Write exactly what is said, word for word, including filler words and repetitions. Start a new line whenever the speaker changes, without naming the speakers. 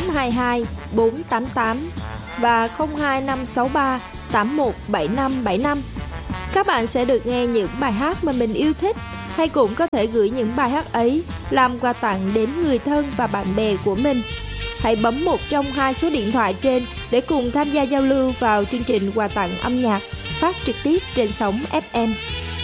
hai hai bốn tám tám và không hai năm sáu ba tám một bảy năm bảy năm. Các bạn sẽ được nghe những bài hát mà mình yêu thích, hay cũng có thể gửi những bài hát ấy làm quà tặng đến người thân và bạn bè của mình. Hãy bấm một trong hai số điện thoại trên để cùng tham gia giao lưu vào chương trình quà tặng âm nhạc phát trực tiếp trên sóng ép em.